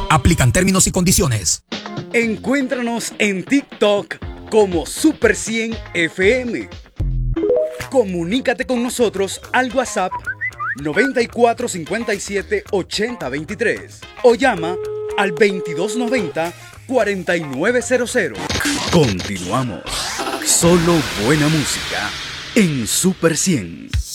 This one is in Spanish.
Aplican términos y condiciones. Encuéntranos en TikTok como Super 100 FM. Comunícate con nosotros al WhatsApp 94 57 80 23 o llama al 2290 4900. Continuamos. Solo buena música en Super 100.